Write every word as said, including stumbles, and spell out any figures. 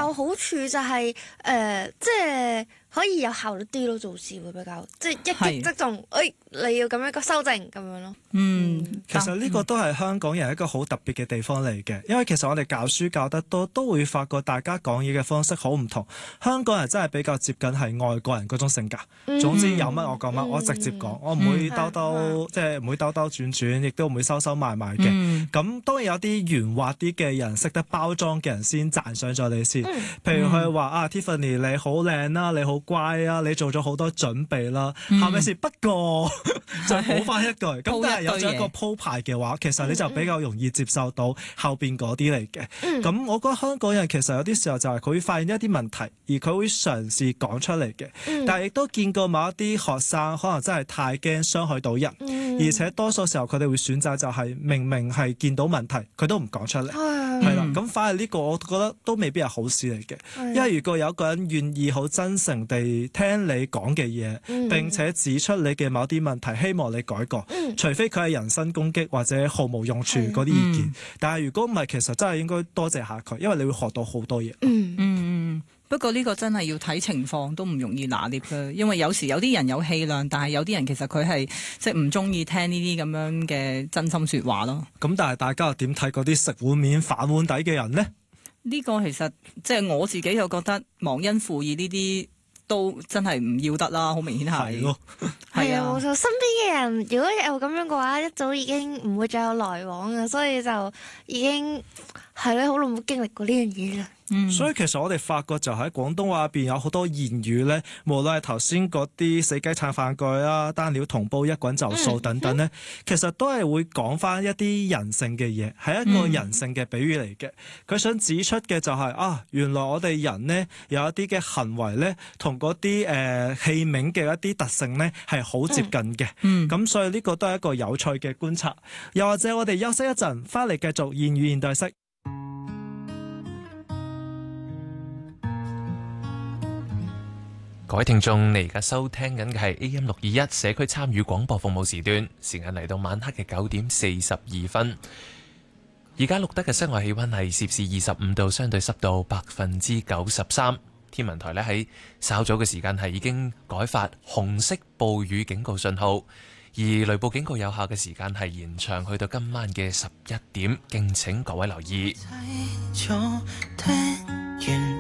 個好處就係、是、誒、呃，即係可以有效率啲咯，做事會比較即係一擊即中。誒、哎，你要咁樣個修正咁樣咯。 嗯， 其實呢個都係香港人一個好特別嘅地方嚟嘅，因為其實我哋教書教得多，都會發覺大家講嘢嘅方式好唔同。香港人真係比較接近係外國人嗰種性格。 嗯、 總之有乜我講乜，嗯、我直接講，我唔會兜兜， 嗯、 即係唔會兜兜轉轉，亦都唔會收收埋埋嘅。咁、嗯、當然有啲圓滑啲嘅人，識得包裝嘅人先讚賞咗你先。嗯、譬如佢話、嗯、啊 Tiffany 你好靚啦，你好乖啊，你做咗好多準備啦，係咪先？不過就補翻一句，咁但係有咗一個鋪排嘅話，其實你就比較容易接受到後邊嗰啲嚟嘅。咁、嗯、我覺得香港人其實有啲時候就係佢會發現一啲問題，而佢會嘗試講出嚟嘅。嗯、但係亦都見過某一啲學生可能真係太驚傷害到人，嗯、而且多數時候佢哋會選擇就係明明係見到問題，佢都唔講出嚟，係啦、嗯。咁反而呢個我覺得都未必係好事嚟嘅，嗯、因為如果有一個人願意好真誠地聽你講嘅嘢，嗯、並且指出你嘅某啲問題，希望你改過，嗯、除非佢係人身攻擊或者毫無用處嗰啲意見，嗯、但係如果唔係，其實真係應該多謝下佢，因為你會學到好多嘢。 嗯嗯，不過呢個真係要睇情況，都唔容易拿捏嘅，因為有時有啲人有氣量，但係有啲人其實佢係即係唔中意聽呢啲咁樣嘅真心說話咯。咁但係大家又點睇嗰啲食碗面反碗底嘅人呢？ 呢個其實即係我自己就覺得忘恩負義呢啲都真係唔要得啦，好明顯係。 係啊，冇錯。身邊嘅人如果有咁樣嘅話，一早已經唔會再有來往嘅，所以就已經係咧好耐冇經歷過呢樣嘢啦。 嗯、所以其實我哋發覺就喺廣東話入邊有好多言語咧，無論係頭先嗰啲死雞撐飯蓋啊、單料銅煲一滾就數等等咧，嗯、其實都係會講翻一啲人性嘅嘢，係一個人性嘅比喻嚟嘅。佢、嗯、想指出嘅就係、是、啊，原來我哋人呢，有一啲嘅行為咧，同嗰啲誒器皿嘅一啲特性咧係好接近嘅。咁、嗯嗯、所以呢個都係一個有趣嘅觀察。又或者我哋休息一陣，翻嚟繼續言語現代式。 各位聽眾，你而家收聽緊嘅係 A M 六二一社區參與廣播服務時段，時間嚟到晚黑嘅九點四十二分。而家錄得嘅室外氣溫係攝氏二十五度，相對濕度百分之九十三。天文台呢喺稍早嘅時間係已經改發紅色暴雨警告信號，而雷暴警告有效嘅時間係延長去到今晚嘅十一點，敬請各位留意。